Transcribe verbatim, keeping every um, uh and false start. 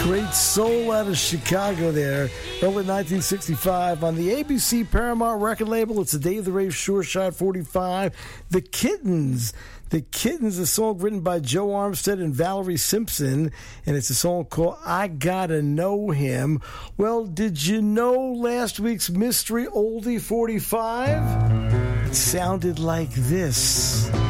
Great soul out of Chicago there, early nineteen sixty-five. On the A B C Paramount record label, it's the Dave the Rave Sure Shot forty-five. The Kittens. The Kittens, a song written by Joe Armstead and Valerie Simpson, and it's a song called I Gotta Know Him. Well, did you know last week's Mystery Oldie forty-five? It sounded like this.